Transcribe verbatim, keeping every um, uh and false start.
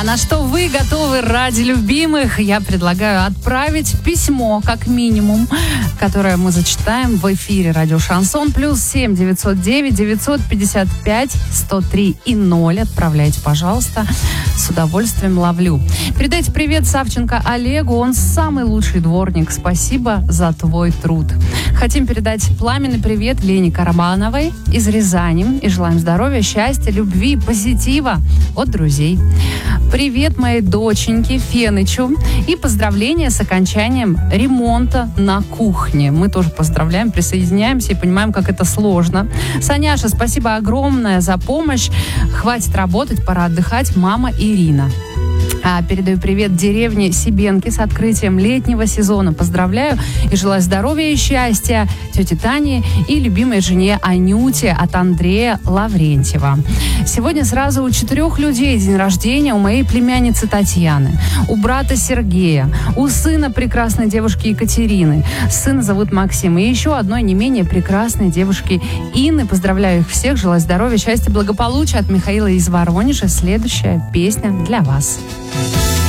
А на что вы готовы ради любимых? Я предлагаю отправить письмо, как минимум, которое мы зачитаем в эфире радио Шансон. Плюс семь девятьсот девять девятьсот пятьдесят пять сто три и ноль. Отправляйте, пожалуйста. С удовольствием ловлю. Передайте привет Савченко Олегу. Он самый лучший дворник. Спасибо за твой труд. Хотим передать пламенный привет Лене Карабановой из Рязани. И желаем здоровья, счастья, любви, позитива от друзей. Привет моей доченьке Фенычу и поздравления с окончанием ремонта на кухне. Мы тоже поздравляем, присоединяемся и понимаем, как это сложно. Саняша, спасибо огромное за помощь. Хватит работать, пора отдыхать. Мама Ирина. А, передаю привет деревне Сибенки с открытием летнего сезона. Поздравляю и желаю здоровья и счастья тете Тане и любимой жене Анюте от Андрея Лаврентьева. Сегодня сразу у четырех людей день рождения. У моей племянницы Татьяны, у брата Сергея, у сына прекрасной девушки Екатерины. Сына зовут Максим. И еще одной не менее прекрасной девушки Инны. Поздравляю их всех. Желаю здоровья, счастья, благополучия от Михаила из Воронежа. Следующая песня для вас.